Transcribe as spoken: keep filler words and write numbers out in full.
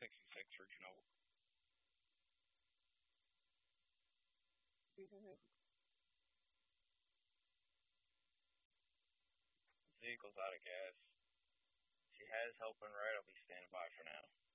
sixty-six regional. Vehicle's out of gas. She has help and right. I'll be standing by for now.